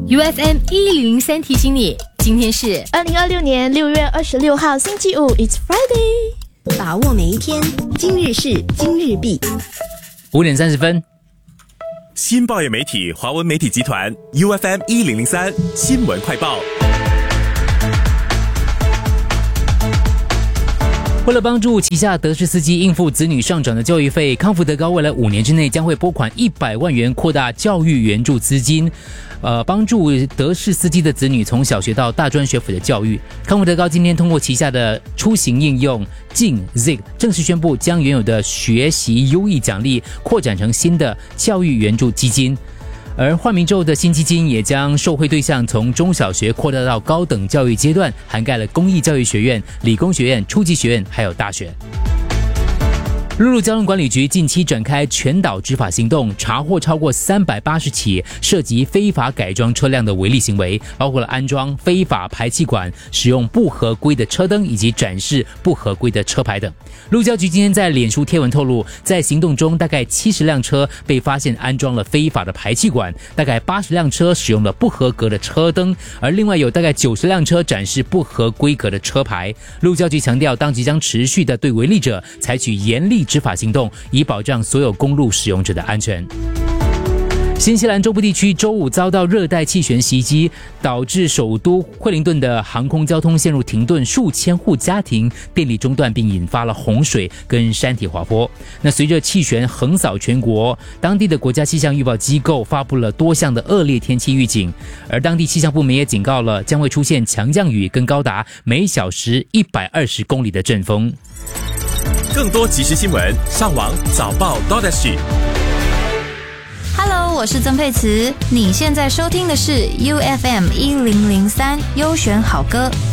UFM 1003提醒你，今天是 2026年6月26号星期五 ，It's Friday。 把握每一天，今日事今日毕。 5点30分。 新报业媒体华文媒体集团 UFM 1003新闻快报。 为了帮助旗下德士司机应付子女上涨的教育费，康福德高未来5年之内将会拨款100万元扩大教育援助资金，帮助德士司机的子女从小学到大专学府的教育。康福德高今天通过旗下的出行应用Jing Zig 正式宣布，将原有的学习优异奖励扩展成新的教育援助基金。而换名之后的新基金也将受惠对象从中小学扩大到高等教育阶段，涵盖了公益教育学院、理工学院、初级学院还有大学。陆路交通管理局近期展开全岛执法行动，查获超过380起涉及非法改装车辆的违例行为，包括了安装非法排气管、使用不合规的车灯以及展示不合规的车牌等。路交局今天在脸书贴文透露，在行动中大概70辆车被发现安装了非法的排气管，大概80辆车使用了不合格的车灯，而另外有大概90辆车展示不合规格的车牌。路交局强调，当局将持续的对违例者采取严厉执法行动，以保障所有公路使用者的安全。新西兰中部地区周五遭到热带气旋袭击，导致首都惠灵顿的航空交通陷入停顿，数千户家庭电力中断，并引发了洪水跟山体滑坡。那随着气旋横扫全国，当地的国家气象预报机构发布了多项的恶劣天气预警，而当地气象部门也警告了将会出现强降雨跟高达每小时120公里的阵风。 更多即时新闻，上网早报 Hello， 我是曾沛慈，你现在收听的是 UFM 1003优选好歌。